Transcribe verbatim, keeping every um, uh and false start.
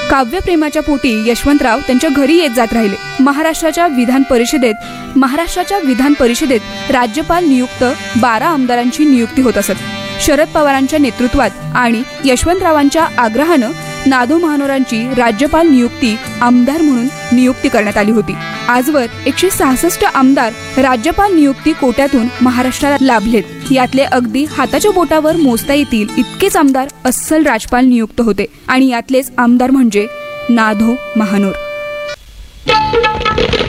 काव्यप्रेमाच्या पोटी यशवंतराव त्यांच्या घरी येत जात राहिले. महाराष्ट्राच्या विधान परिषदेत महाराष्ट्राच्या विधान परिषदेत राज्यपाल नियुक्त बारा आमदारांची नियुक्ती होत असत. शरद पवारांच्या नेतृत्वात आणि यशवंतरावांच्या आग्रहानं नादो महानोरांची राज्यपाल नियुक्ती आमदार म्हणून नियुक्ती करण्यात आली होती. आजवर एकशे सहासष्ट आमदार राज्यपाल नियुक्ती कोट्यातून महाराष्ट्राला लाभलेत. यातले अगदी हाताच्या बोटावर मोजता येतील इतकेच आमदार अस्सल राजपाल नियुक्त होते आणि यातलेच आमदार म्हणजे नादो महानोर.